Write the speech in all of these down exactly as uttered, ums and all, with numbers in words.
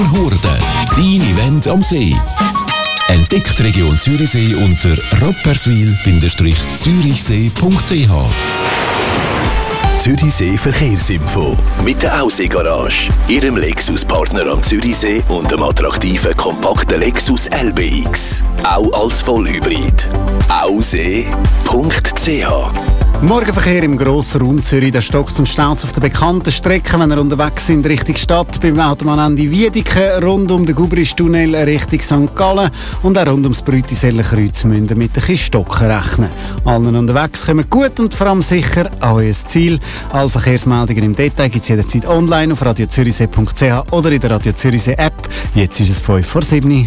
Hurde, dein Event am See. Entdeckt die Region Zürichsee unter rapperswil zürichsee punkt c h. Zürichsee Verkehrsinfo mit der Aussee Garage, Ihrem Lexus-Partner am Zürichsee und dem attraktiven kompakten Lexus L B X. Auch als Vollhybrid. aussee punkt c h. Morgenverkehr im grossen Raum Zürich, der stockt und staut auf der bekannten Strecke, wenn ihr unterwegs sind Richtung Stadt, beim Autobahnende Wiedeke, rund um den Gubristunnel Richtung Sankt Gallen und auch rund ums Brütisellenkreuz müsst ihr mit ein bisschen Stocken rechnen. Allen unterwegs kommen gut und vor allem sicher an euer Ziel. Alle Verkehrsmeldungen im Detail gibt es jederzeit online auf radio zürichsee punkt c h oder in der Radio Zürichsee App. Jetzt ist es fünf vor sieben.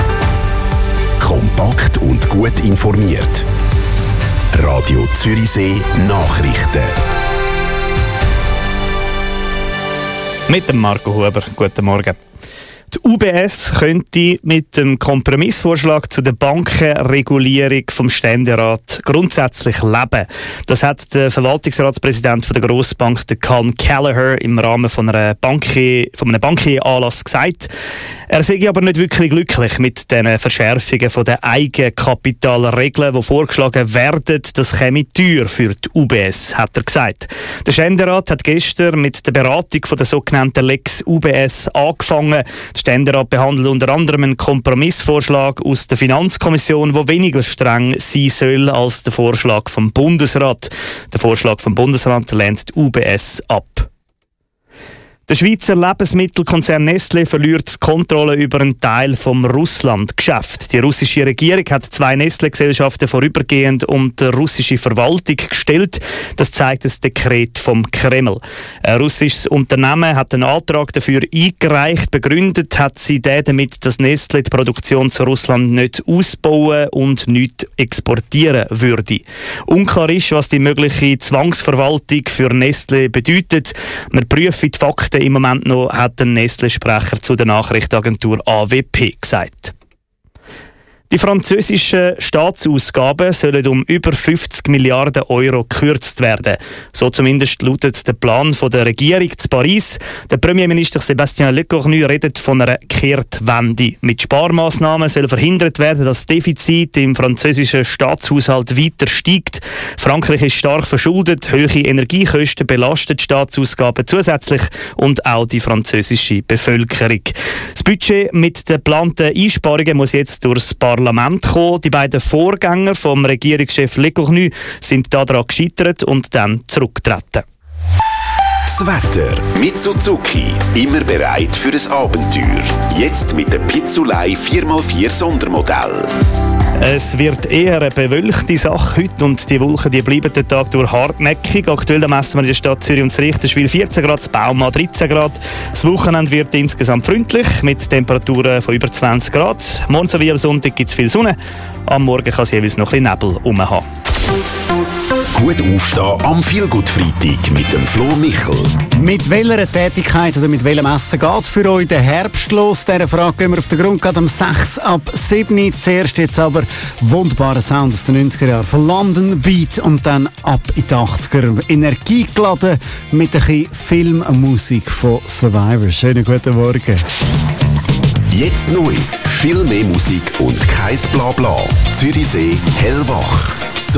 Kompakt und gut informiert. Radio Zürichsee Nachrichten. Mit dem Marco Huber. Guten Morgen. Die U B S könnte mit dem Kompromissvorschlag zu der Bankenregulierung vom Ständerat grundsätzlich leben. Das hat der Verwaltungsratspräsident von der Grossbank, der Colm Kelleher, im Rahmen von, einer Bankier, von einem Bankier-Anlass gesagt. Er sei aber nicht wirklich glücklich mit den Verschärfungen von den Eigenkapitalregeln, die vorgeschlagen werden. Das käme teuer für die U B S, hat er gesagt. Der Ständerat hat gestern mit der Beratung von der sogenannten Lex U B S angefangen. Der Ständerat behandelt unter anderem einen Kompromissvorschlag aus der Finanzkommission, der weniger streng sein soll als der Vorschlag vom Bundesrat. Der Vorschlag vom Bundesrat lehnt die U B S ab. Der Schweizer Lebensmittelkonzern Nestlé verliert die Kontrolle über einen Teil vom Russland-Geschäft. Die russische Regierung hat zwei Nestlé-Gesellschaften vorübergehend unter russische Verwaltung gestellt. Das zeigt das Dekret vom Kreml. Ein russisches Unternehmen hat einen Antrag dafür eingereicht. Begründet hat sie den damit, dass Nestlé die Produktion zu Russland nicht ausbauen und nicht exportieren würde. Unklar ist, was die mögliche Zwangsverwaltung für Nestlé bedeutet. Man prüft die Fakten im Moment noch, hat der Nestlé-Sprecher zu der Nachrichtenagentur A W P gesagt. Die französischen Staatsausgaben sollen um über fünfzig Milliarden Euro gekürzt werden. So zumindest lautet der Plan von der Regierung zu Paris. Der Premierminister Sébastien Lecornu redet von einer Kehrtwende. Mit Sparmaßnahmen soll verhindert werden, dass das Defizit im französischen Staatshaushalt weiter steigt. Frankreich ist stark verschuldet, hohe Energiekosten belasten die Staatsausgaben zusätzlich und auch die französische Bevölkerung. Das Budget mit den geplanten Einsparungen muss jetzt durchs Parlament kommen. Die beiden Vorgänger vom Regierungschef Lecornu sind daran gescheitert und dann zurückgetreten. Das Wetter mit Suzuki. Immer bereit für ein Abenteuer. Jetzt mit dem Pizzolei vier mal vier Sondermodell. Es wird eher eine bewölkte Sache heute und die Wolken die bleiben den Tag durch hartnäckig. Aktuell messen wir in der Stadt Zürich und Richterswil vierzehn Grad, das Bauma dreizehn Grad. Das Wochenende wird insgesamt freundlich mit Temperaturen von über zwanzig Grad. Morgen sowie am Sonntag gibt es viel Sonne. Am Morgen kann es jeweils noch ein bisschen Nebel rumhaben. Gut aufstehen am Feelgood-Freitag mit dem Flo Michel. Mit welcher Tätigkeit oder mit welchem Essen geht für euch der Herbst los? Dieser Frage gehen wir auf den Grund, gerade um sechs ab sieben. Zuerst jetzt aber wunderbare Sound aus den neunziger Jahren von London Beat und dann ab in die achtziger. Energiegeladen mit ein bisschen Filmmusik von Survivor. Schönen guten Morgen. Jetzt neu. Viel mehr Musik und kein Blabla. Zürichsee hellwach.